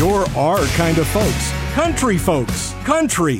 You're our kind of folks. Country folks. Country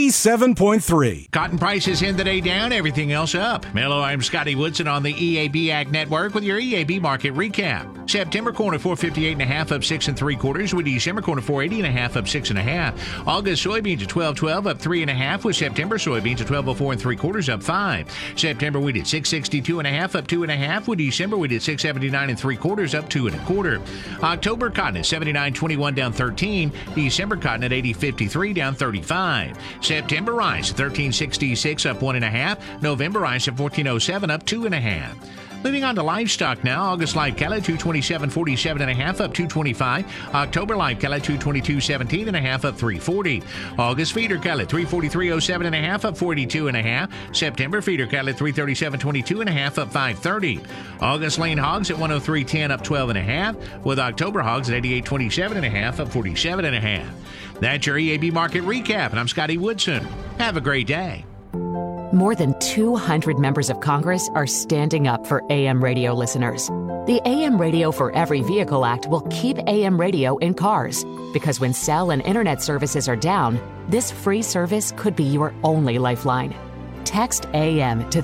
97.3. Cotton prices end the day down, everything else up. Hello, I'm Scotty Woodson on the EAB Ag Network with your EAB market recap. September corn at 458.5 up 6 3/4, with December corn at 480.5 up 6 1/2. August soybeans at 12.12 up 3 1/2, with September soybeans at 12.04 3/4 up 5. September wheat at 662.5 up 2 1/2, with December wheat at 679 3/4 up 2 1/4. October cotton at 79.21 down 13. December cotton at 80.53 down 35. September rice at 13.66 up 1 1/2. November rice at 14.07 up 2 1/2. Moving on to livestock now. August live cattle 227.47.5 up 225. October live cattle 222.17.5 up 340. August feeder cattle 343.07.5 up 42.5. September feeder cattle 337.22.5 up 530. August lean hogs at 103.10 up 12.5, with October hogs at 88.27.5 up 47.5. That's your EAB market recap, and I'm Scotty Woodson. Have a great day. More than 200 members of Congress are standing up for AM radio listeners. The AM Radio for Every Vehicle Act will keep AM radio in cars, because when cell and internet services are down, this free service could be your only lifeline. Text AM to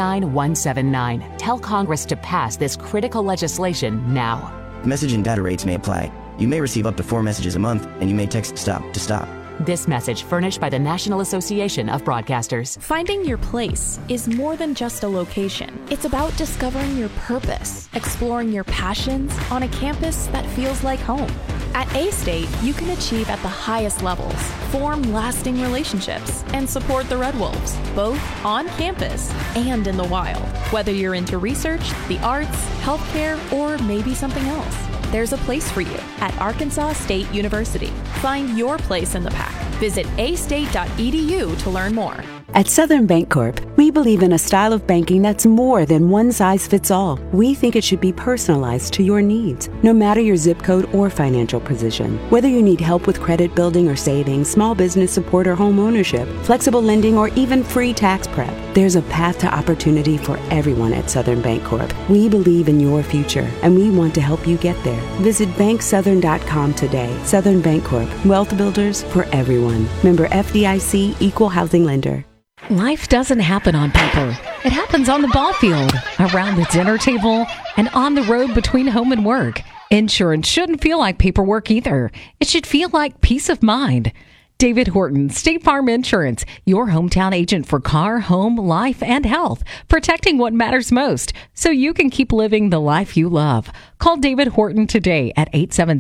39179. Tell Congress to pass this critical legislation now. Message and data rates may apply. You may receive up to 4 messages a month, and you may text STOP to stop. This message furnished by the National Association of Broadcasters. Finding your place is more than just a location. It's about discovering your purpose, exploring your passions on a campus that feels like home. At A-State, you can achieve at the highest levels, form lasting relationships, and support the Red Wolves, both on campus and in the wild. Whether you're into research, the arts, healthcare, or maybe something else, there's a place for you at Arkansas State University. Find your place in the pack. Visit astate.edu to learn more. At Southern Bancorp, we believe in a style of banking that's more than one size fits all. We think it should be personalized to your needs, no matter your zip code or financial position. Whether you need help with credit building or saving, small business support or home ownership, flexible lending, or even free tax prep, there's a path to opportunity for everyone at Southern Bancorp. We believe in your future, and we want to help you get there. Visit banksouthern.com today. Southern Bancorp, wealth builders for everyone. Member FDIC, Equal Housing Lender. Life doesn't happen on paper. It happens on the ball field, around the dinner table, and on the road between home and work. Insurance shouldn't feel like paperwork either. It should feel like peace of mind. David Horton, State Farm Insurance, your hometown agent for car, home, life, and health, protecting what matters most so you can keep living the life you love. Call David Horton today at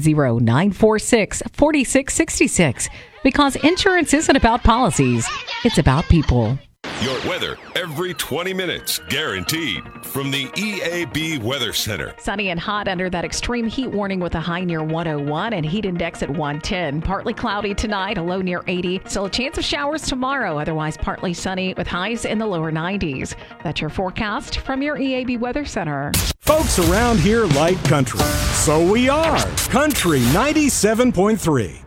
870-946-4666, because insurance isn't about policies, it's about people. Your weather every 20 minutes, guaranteed, from the EAB Weather Center. Sunny and hot under that extreme heat warning with a high near 101 and heat index at 110. Partly cloudy tonight, a low near 80. Still a chance of showers tomorrow, otherwise partly sunny with highs in the lower 90s. That's your forecast from your EAB Weather Center. Folks around here like country, so we are Country 97.3.